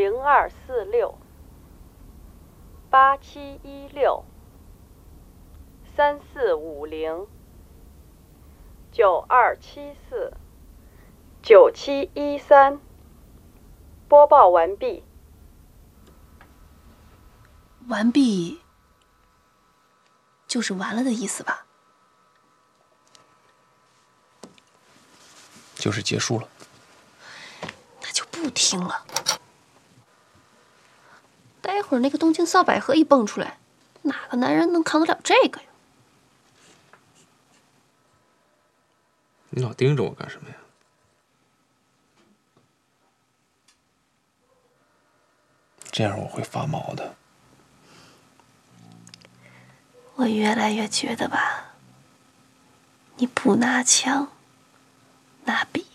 0246871634519713。播报完毕。 完毕，就是完了的意思吧？ 就是结束了。 那就不听了。待会儿那个东京扫百合一蹦出来，哪个男人能扛得了这个呀？ 你老盯着我干什么呀？这样我会发毛的。 我越来越觉得吧，你不拿枪，拿笔